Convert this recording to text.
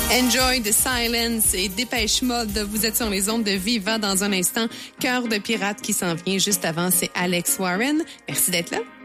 Enjoy the silence et Dépêche Mode. Vous êtes sur les ondes de Viva dans un instant. Cœur de pirate qui s'en vient juste avant, c'est Alex Warren. Merci d'être là.